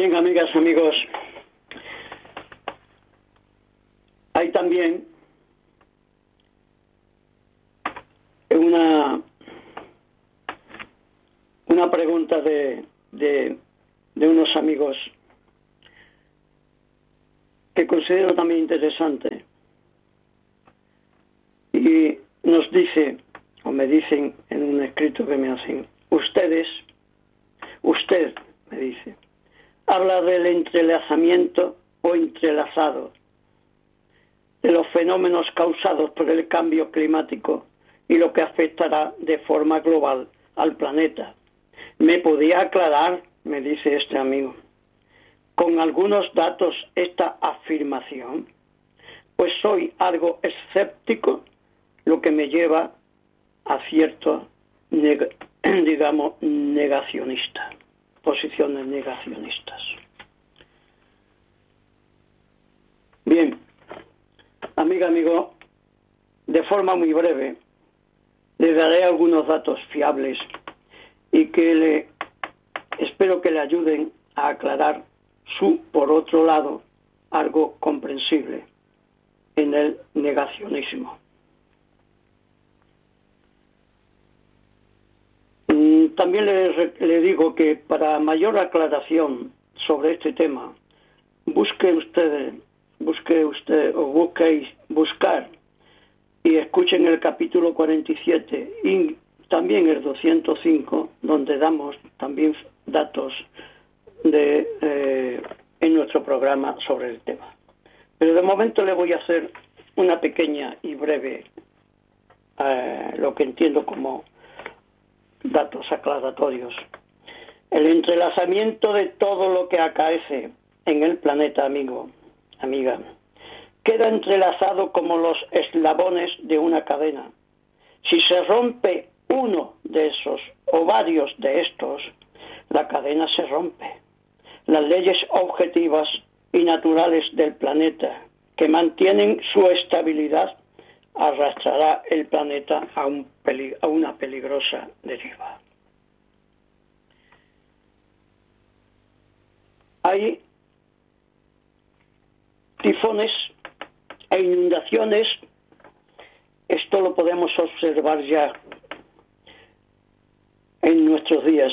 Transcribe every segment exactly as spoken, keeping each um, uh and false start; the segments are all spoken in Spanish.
Bien, amigas, amigos, hay también una una pregunta de, de, de unos amigos que considero también interesante, y nos dice, o me dicen en un escrito que me hacen, ustedes, usted me dice, habla del entrelazamiento o entrelazado de los fenómenos causados por el cambio climático y lo que afectará de forma global al planeta. ¿Me podía aclarar, me dice este amigo, con algunos datos esta afirmación? Pues soy algo escéptico, lo que me lleva a cierto, neg- digamos, negacionista, posiciones negacionistas. Bien, amiga, amigo, de forma muy breve, le daré algunos datos fiables y que le espero que le ayuden a aclarar su, por otro lado, algo comprensible en el negacionismo. También le, le digo que para mayor aclaración sobre este tema, busque usted, busque usted o busquéis buscar y escuchen el capítulo cuarenta y siete y también el doscientos cinco, donde damos también datos de eh, en nuestro programa sobre el tema. Pero de momento le voy a hacer una pequeña y breve, eh, lo que entiendo como datos aclaratorios. El entrelazamiento de todo lo que acaece en el planeta, amigo, amiga, queda entrelazado como los eslabones de una cadena. Si se rompe uno de esos o varios de estos, la cadena se rompe. Las leyes objetivas y naturales del planeta que mantienen su estabilidad arrastrará el planeta a, un peli- a una peligrosa deriva. Hay tifones e inundaciones, esto lo podemos observar ya en nuestros días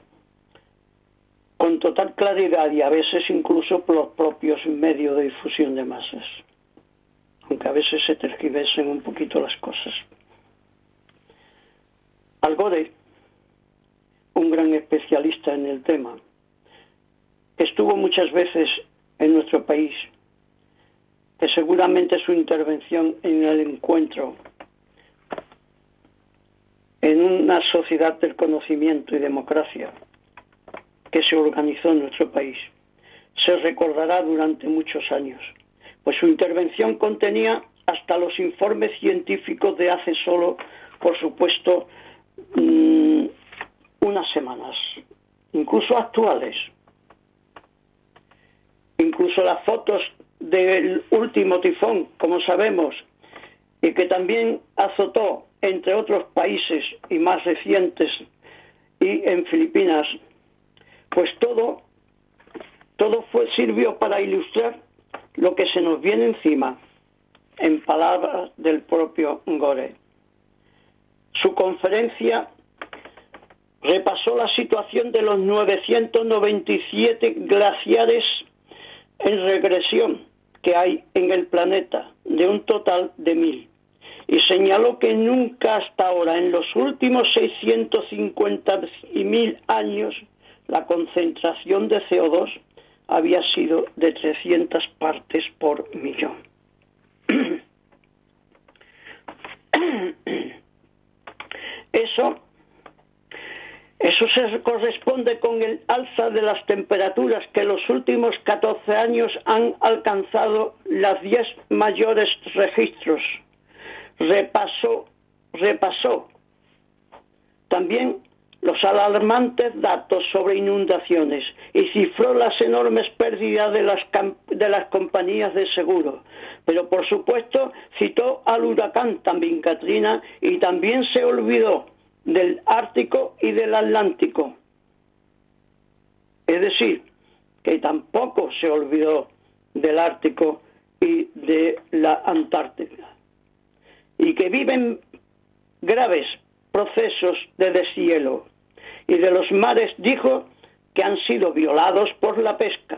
con total claridad y a veces incluso por los propios medios de difusión de masas, aunque a veces se tergiversen un poquito las cosas. Al Gore, un gran especialista en el tema, estuvo muchas veces en nuestro país, que seguramente su intervención en el encuentro en una sociedad del conocimiento y democracia que se organizó en nuestro país se recordará durante muchos años, pues su intervención contenía hasta los informes científicos de hace solo, por supuesto, mmm, unas semanas, incluso actuales, incluso las fotos del último tifón, como sabemos, y que también azotó, entre otros países y más recientes, y en Filipinas, pues todo, todo fue, sirvió para ilustrar lo que se nos viene encima, en palabras del propio Gore. Su conferencia repasó la situación de los novecientos noventa y siete glaciares en regresión que hay en el planeta, de un total de mil, y señaló que nunca hasta ahora, en los últimos seiscientos cincuenta mil años, la concentración de C O dos había sido de trescientas partes por millón. Eso, eso se corresponde con el alza de las temperaturas que en los últimos catorce años han alcanzado las diez mayores registros. Repasó, repasó también los alarmantes datos sobre inundaciones y cifró las enormes pérdidas de las, de las compañías de seguro. Pero por supuesto citó al huracán también Katrina y también se olvidó del Ártico y del Atlántico. Es decir, que tampoco se olvidó del Ártico y de la Antártida, y que viven graves procesos de deshielo, y de los mares dijo que han sido violados por la pesca.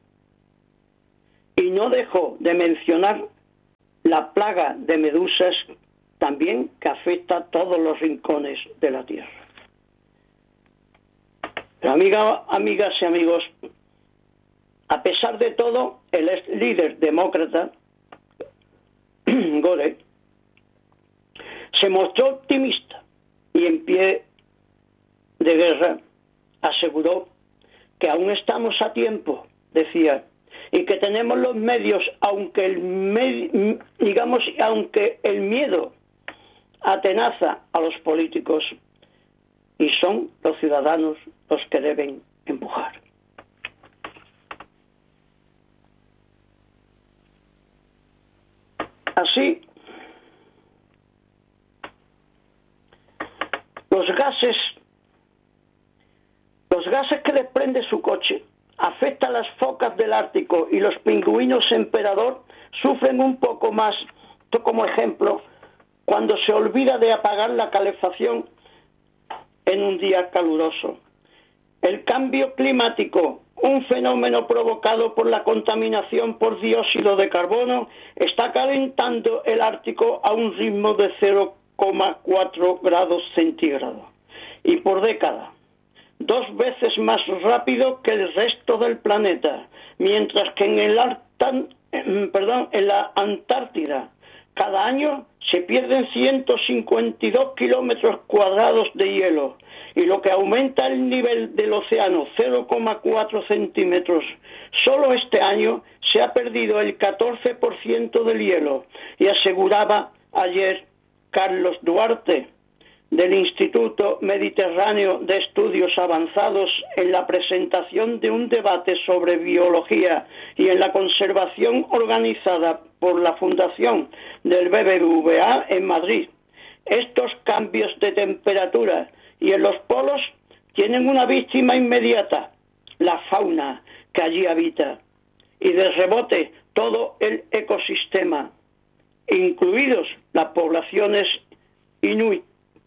Y no dejó de mencionar la plaga de medusas también que afecta a todos los rincones de la Tierra. Pero amiga, amigas y amigos, a pesar de todo, el ex líder demócrata, Gore, se mostró optimista y en pie de guerra aseguró que aún estamos a tiempo, decía, y que tenemos los medios, aunque el med- digamos, aunque el miedo atenaza a los políticos, y son los ciudadanos los que deben empujar. Así, los gases, los gases que desprende su coche afectan a las focas del Ártico, y los pingüinos emperador sufren un poco más. Esto como ejemplo, cuando se olvida de apagar la calefacción en un día caluroso. El cambio climático, un fenómeno provocado por la contaminación por dióxido de carbono, está calentando el Ártico a un ritmo de cero coma cuatro grados centígrados, y por década, dos veces más rápido que el resto del planeta, mientras que en, el Artan, perdón, en la Antártida cada año se pierden ciento cincuenta y dos kilómetros cuadrados de hielo, y lo que aumenta el nivel del océano cero coma cuatro centímetros. Solo este año se ha perdido el catorce por ciento del hielo, y aseguraba ayer Carlos Duarte, del Instituto Mediterráneo de Estudios Avanzados, en la presentación de un debate sobre biología y en la conservación organizada por la Fundación del B B V A en Madrid. Estos cambios de temperatura y en los polos tienen una víctima inmediata, la fauna que allí habita, y de rebote todo el ecosistema, incluidos las poblaciones inuit.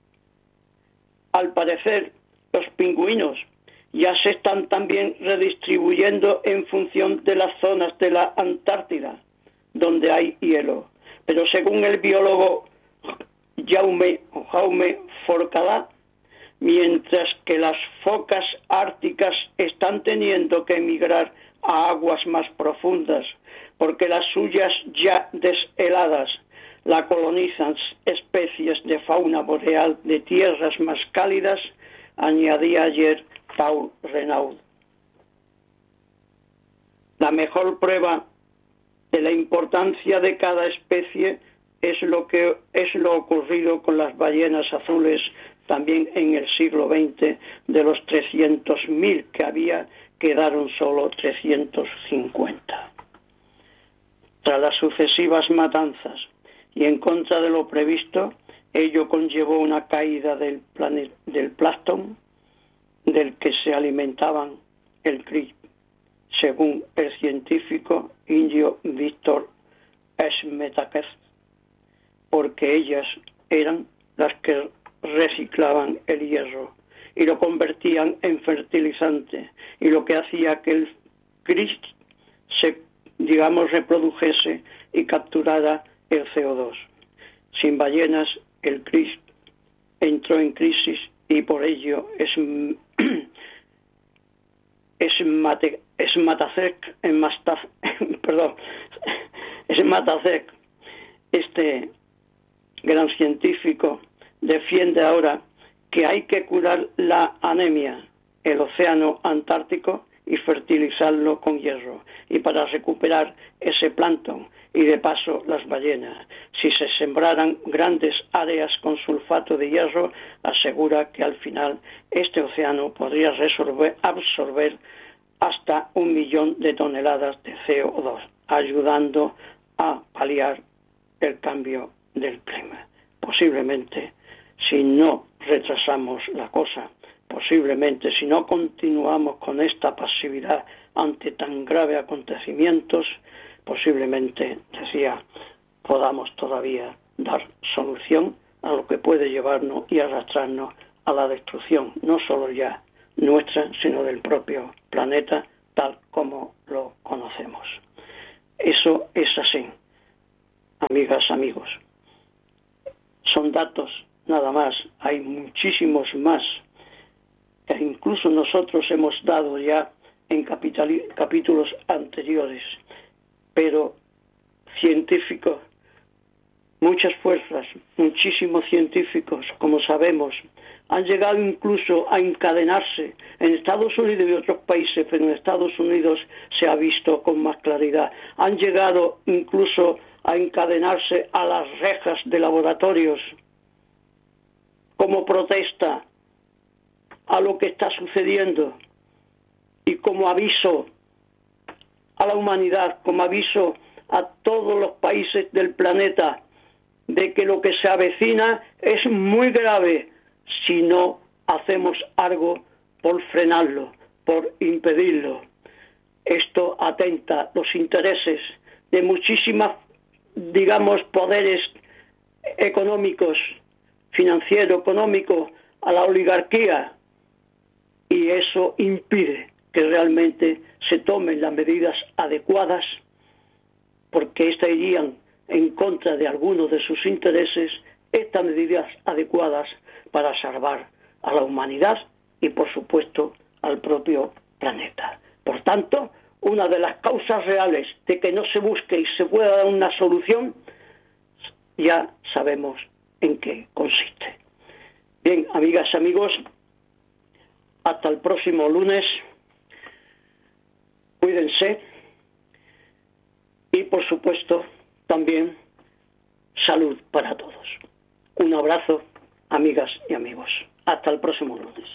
Al parecer, los pingüinos ya se están también redistribuyendo en función de las zonas de la Antártida, donde hay hielo. Pero según el biólogo Jaume, Jaume Forcadell, mientras que las focas árticas están teniendo que emigrar a aguas más profundas, porque las suyas ya desheladas la colonizan especies de fauna boreal de tierras más cálidas, añadía ayer Paul Renaud. La mejor prueba de la importancia de cada especie es lo que es lo ocurrido con las ballenas azules también en el siglo veinte. De los trescientos mil que había, quedaron solo trescientos cincuenta. Tras las sucesivas matanzas y en contra de lo previsto, ello conllevó una caída del, planet, del plancton del que se alimentaban el krill, según el científico indio Víctor Smetakers, porque ellas eran las que reciclaban el hierro y lo convertían en fertilizante, y lo que hacía que el krill se, digamos, reprodujese y capturara el C O dos. Sin ballenas, el krill entró en crisis, y por ello es es mate, es Matacek, en Mastaf, perdón, es Matacek, este gran científico, defiende ahora que hay que curar la anemia, el océano Antártico, y fertilizarlo con hierro, y para recuperar ese plancton y de paso las ballenas, si se sembraran grandes áreas con sulfato de hierro, asegura que al final este océano podría resolver, absorber hasta un millón de toneladas de C O dos, ayudando a paliar el cambio del clima. Posiblemente, si no retrasamos la cosa, posiblemente, si no continuamos con esta pasividad ante tan graves acontecimientos, posiblemente, decía, podamos todavía dar solución a lo que puede llevarnos y arrastrarnos a la destrucción, no solo ya nuestra, sino del propio planeta, tal como lo conocemos. Eso es así, amigas, amigos. Son datos nada más, hay muchísimos más que incluso nosotros hemos dado ya en capítulos anteriores, pero científicos, muchas fuerzas, muchísimos científicos, como sabemos, han llegado incluso a encadenarse en Estados Unidos y otros países, pero en Estados Unidos se ha visto con más claridad. Han llegado incluso a encadenarse a las rejas de laboratorios como protesta a lo que está sucediendo y como aviso a la humanidad, como aviso a todos los países del planeta de que lo que se avecina es muy grave si no hacemos algo por frenarlo, por impedirlo. Esto atenta los intereses de muchísimas, digamos, poderes económicos, financiero, económico, a la oligarquía, y eso impide que realmente se tomen las medidas adecuadas, porque éstas irían en contra de algunos de sus intereses, estas medidas adecuadas para salvar a la humanidad y, por supuesto, al propio planeta. Por tanto, una de las causas reales de que no se busque y se pueda dar una solución, ya sabemos en qué consiste. Bien, amigas, amigos, hasta el próximo lunes. Cuídense y, por supuesto, también salud para todos. Un abrazo, amigas y amigos. Hasta el próximo lunes.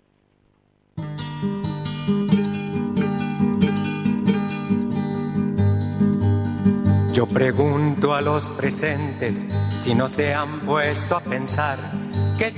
Yo pregunto a los presentes si no se han puesto a pensar